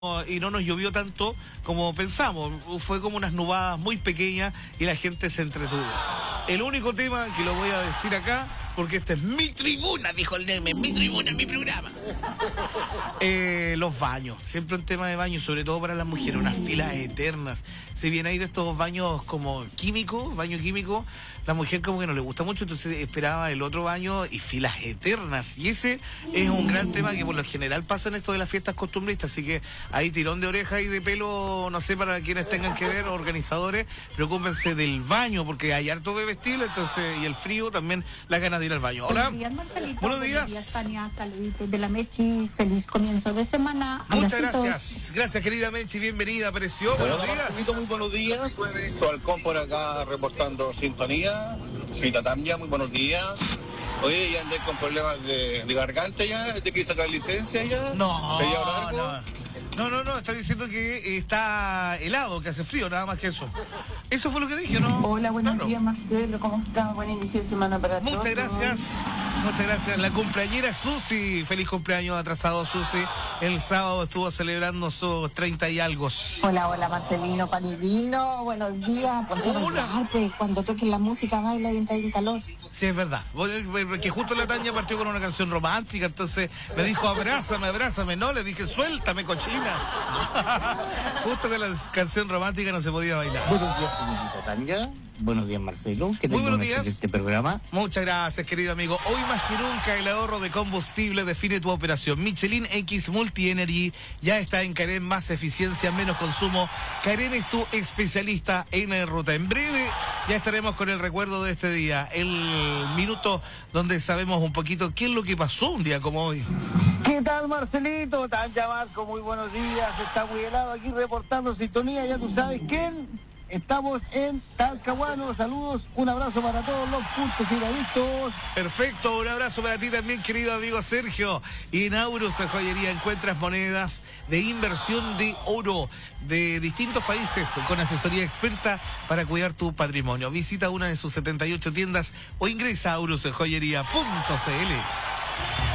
y no nos llovió tanto como pensamos. Fue como unas nubadas muy pequeñas y la gente se entretuvo. El único tema que lo voy a decir acá, porque esta es mi tribuna, dijo el Neme, mi tribuna, mi programa. Los baños, siempre un tema de baños, sobre todo para las mujeres, unas filas eternas. Si bien hay de estos baños como químicos, baño químico, la mujer como que no le gusta mucho, entonces esperaba el otro baño y filas eternas. Y ese es un gran tema que por lo general pasa en esto de las fiestas costumbristas, así que hay tirón de oreja y de pelo, no sé, para quienes tengan que ver, organizadores, preocúpense del baño, porque hay harto bebestible, entonces, y el frío también, las ganas de ir al baño. Hola. Buenos días, Marcelito. Buenos días. Buenos días, Tania. Saluditos de la Mechi. Feliz comienzo de semana. Muchas Abracitos. gracias. Gracias, querida Menchi. Bienvenida. Apareció. Bueno, Buenos días. Marcelito, muy buenos días. Su halcón por acá reportando sintonía. Cita Tania, muy buenos días. Oye, ya andé con problemas de garganta ya, ¿te quieres sacar licencia ya? No, ¿Te lleva largo? no, está diciendo que está helado, que hace frío, nada más que eso. Eso fue lo que dije, ¿no? Hola, buenos Claro. días, Marcelo. ¿Cómo estás? Buen inicio de semana para todos. Muchas gracias. Muchas gracias. La cumpleañera Susi. Feliz cumpleaños atrasado, Susi. El sábado estuvo celebrando sus 30 y algo. Hola, Marcelino, pan y vino, buenos días. Ponte a Hola. bailar, pues, cuando toquen la música, baila y entra en calor. Sí, es verdad. Que justo la Tania partió con una canción romántica, entonces me dijo, abrázame. No, le dije, suéltame, cochina. Justo con la canción romántica no se podía bailar. Buenos días, señorita Tania. Buenos días, Marcelo. Que Muy tenga buenos un días. excelente programa. Muchas gracias, querido amigo. Hoy más que nunca el ahorro de combustible define tu operación. Michelin X Multi Energy ya está en Carén, más eficiencia, menos consumo. Carén es tu especialista en ruta. En breve ya estaremos con el recuerdo de este día, el minuto donde sabemos un poquito qué es lo que pasó un día como hoy. ¿Qué tal, Marcelito? Tanja Marco, muy buenos días. Está muy helado aquí reportando sintonía. Ya tú sabes quién. Estamos en Talcahuano. Saludos, un abrazo para todos los puntos finalistas. Perfecto, un abrazo para ti también, querido amigo Sergio. Y en Aurus Joyería encuentras monedas de inversión de oro de distintos países con asesoría experta para cuidar tu patrimonio. Visita una de sus 78 tiendas o ingresa a aurusjoyería.cl.